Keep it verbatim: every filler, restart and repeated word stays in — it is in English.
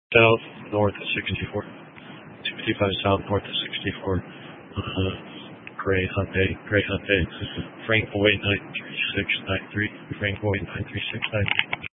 South, north of sixty-four. two fifty-five south, north of sixty-four. Uh, Gray Hyundai, Gray Hyundai. Frank Boy nine three six nine three. Frank Boy nine three six nine three.